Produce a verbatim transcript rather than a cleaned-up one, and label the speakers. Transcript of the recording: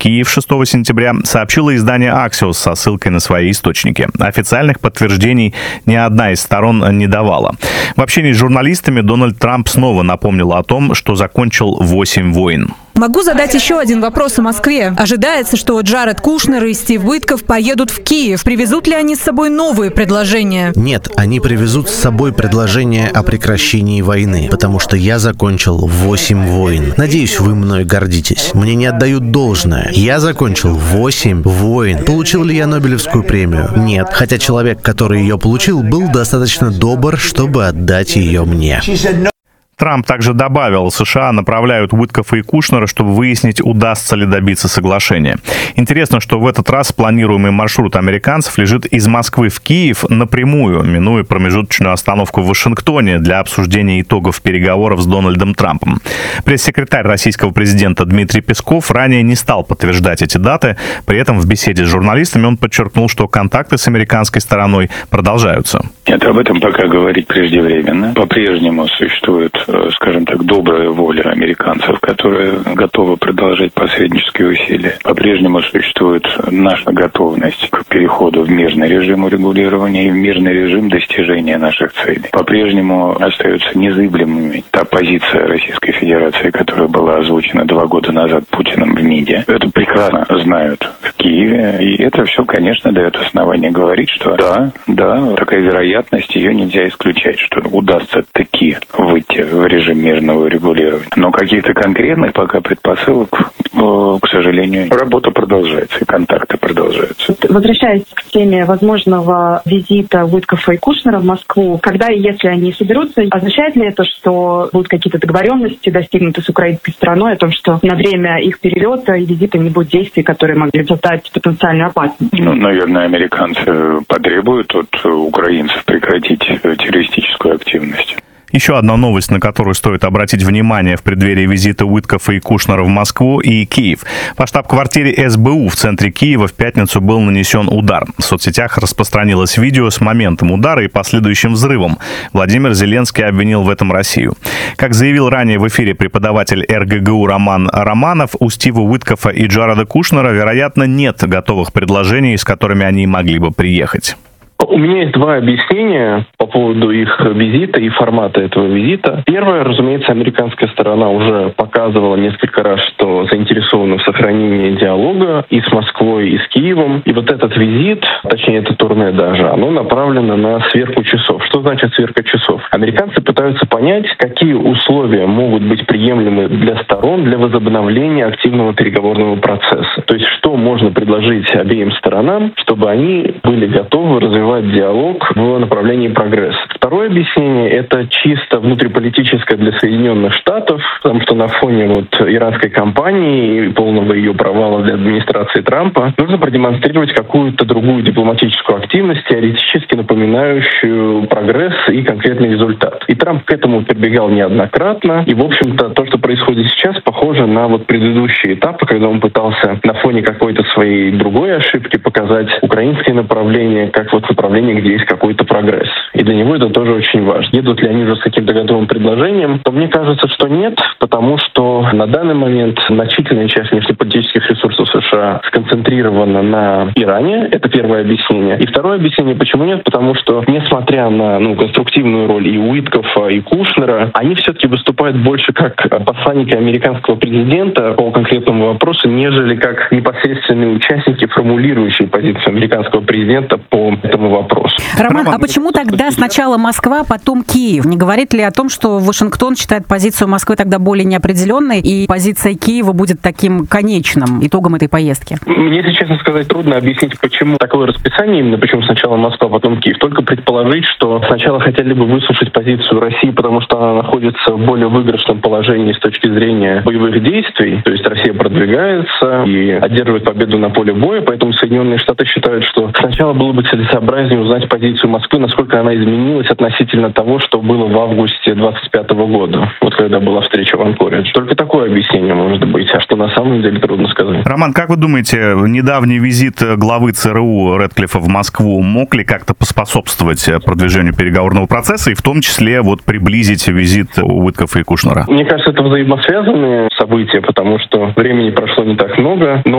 Speaker 1: Киев шестого сентября, сообщило издание Axios со ссылкой на свои источники. Официальных подтверждений ни одна из сторон не давала. В общении с журналистами Дональд Трамп снова напомнил о том, что закончил восемь войн.
Speaker 2: Могу задать еще один вопрос о Москве. Ожидается, что Джаред Кушнер и Стив Уитков поедут в Киев. Привезут ли они с собой новые предложения?
Speaker 3: Нет, они привезут с собой предложение о прекращении войны, потому что я закончил восемь войн. Надеюсь, вы мной гордитесь. Мне не отдают должное. Я закончил восемь войн. Получил ли я Нобелевскую премию? Нет. Хотя человек, который ее получил, был достаточно добр, чтобы отдать ее мне.
Speaker 1: Трамп также добавил, США направляют Уиткофа и Кушнера, чтобы выяснить, удастся ли добиться соглашения. Интересно, что в этот раз планируемый маршрут американцев лежит из Москвы в Киев напрямую, минуя промежуточную остановку в Вашингтоне для обсуждения итогов переговоров с Дональдом Трампом. Пресс-секретарь российского президента Дмитрий Песков ранее не стал подтверждать эти даты. При этом в беседе с журналистами он подчеркнул, что контакты с американской стороной продолжаются.
Speaker 4: Нет, об этом пока говорить преждевременно. По-прежнему существует, скажем так, добрая воля американцев, которые готовы продолжать посреднические усилия. По-прежнему существует наша готовность к переходу в мирный режим урегулирования и в мирный режим достижения наших целей. По-прежнему остаются незыблемыми та позиция Российской Федерации, которая была озвучена два года назад Путиным в МИДе. Это прекрасно знают в Киеве, и это все, конечно, дает основание говорить, что да, да, такая вероятность, ее нельзя исключать, что удастся таки выйти в режим мирного регулирования. Но каких-то конкретных пока предпосылок, к сожалению, работа продолжается и контакты продолжаются.
Speaker 5: Возвращаясь к теме возможного визита Уиткофа и Кушнера в Москву, когда и если они соберутся, означает ли это, что будут какие-то договоренности достигнуты с украинской стороной о том, что на время их перелета и визита не будет действий, которые могли создать потенциальную опасность?
Speaker 4: Ну, наверное, американцы потребуют от украинцев прекратить террористическую активность.
Speaker 1: Еще одна новость, на которую стоит обратить внимание в преддверии визита Уиткофа и Кушнера в Москву и Киев. По штаб-квартире эс бэ у в центре Киева в пятницу был нанесен удар. В соцсетях распространилось видео с моментом удара и последующим взрывом. Владимир Зеленский обвинил в этом Россию. Как заявил ранее в эфире преподаватель эр гэ гэ у Роман Романов, у Стива Уиткофа и Джареда Кушнера, вероятно, нет готовых предложений, с которыми они могли бы приехать.
Speaker 6: У меня есть два объяснения по поводу их визита и формата этого визита. Первое, разумеется, американская сторона уже показывала несколько раз, что заинтересована в сохранении диалога и с Москвой, и с Киевом. И вот этот визит, точнее это турне даже, оно направлено на сверку часов. Что значит сверка часов? Американцы пытаются понять, какие условия могут быть приемлемы для сторон для возобновления активного переговорного процесса. То есть что можно предложить обеим сторонам, чтобы они были готовы развивать диалог в направлении прогресса. Второе объяснение — это чисто внутриполитическое для Соединенных Штатов, потому что на фоне вот иранской кампании и полного ее провала для администрации Трампа нужно продемонстрировать какую-то другую дипломатическую активность, теоретически напоминающую прогресс и конкретный результат. И Трамп к этому прибегал неоднократно. И, в общем-то, то, что происходит сейчас, похоже на вот предыдущие этапы, когда он пытался на фоне какой-то своей другой ошибки показать украинское направление как вот направление, где есть какой-то прогресс. И для него это тоже очень важно. Едут ли они уже с каким-то готовым предложением, то мне кажется, что нет, потому что на данный момент значительная часть внешнеполитических ресурсов США сконцентрирована на Иране. Это первое объяснение. И второе объяснение, почему нет, потому что, несмотря на ну, конструктивную роль и Уиткофа, и Кушнера, они все-таки выступают больше как посланники американского президента по конкретному вопросу, нежели как непосредственные участники, формулирующие позицию американского президента по этому вопросу.
Speaker 2: Роман, а почему тогда сначала Москва, потом Киев? Не говорит ли о том, что Вашингтон считает позицию Москвы тогда более неопределенной, и позиция Киева будет таким конечным итогом этой поездки?
Speaker 6: Мне, если честно сказать, трудно объяснить, почему такое расписание, именно почему сначала Москва, потом Киев. Только предположить, что сначала хотели бы выслушать позицию России, потому что она находится в более выигрышном положении с точки зрения боевых действий. То есть Россия продвигается и одерживает победу на поле боя, поэтому Соединенные Штаты считают, что сначала было бы целесообразнее узнать позицию Москвы, насколько она изменилась относительно того, что было в августе двадцать пятого года, вот когда была встреча в Анкоридж. Только такое объяснение может быть, а что на самом деле трудно сказать.
Speaker 1: Роман, как вы думаете, недавний визит главы цэ эр у Рэдклиффа в Москву мог ли как-то поспособствовать продвижению переговорного процесса и в том числе вот приблизить визит Уиткофа и Кушнера?
Speaker 6: Мне кажется, это взаимосвязанные события, потому что времени прошло не так много, но